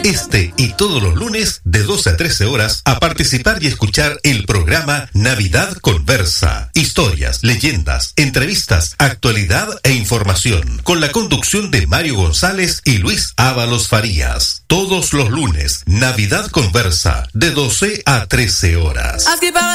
Este y todos los lunes de 12 a 13 horas a participar y escuchar el programa Navidad Conversa. Historias, leyendas, entrevistas, actualidad e información. Con la conducción de Mario González y Luis Ábalos Farías. Todos los lunes, Navidad Conversa de 12 a 13 horas.